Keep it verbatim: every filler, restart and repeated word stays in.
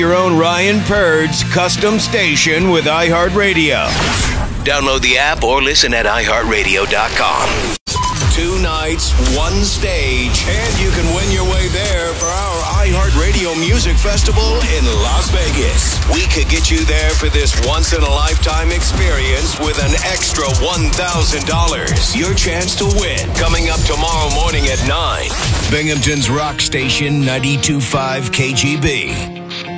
Your own Ryan Purd's custom station with iHeartRadio. Download the app or listen at i heart radio dot com. Two nights, one stage, and you can win your way there for our iHeartRadio Music Festival in Las Vegas. We could get you there for this once-in-a-lifetime experience with an extra one thousand dollars. Your chance to win coming up tomorrow morning at nine. Binghamton's Rock Station ninety-two point five K G B.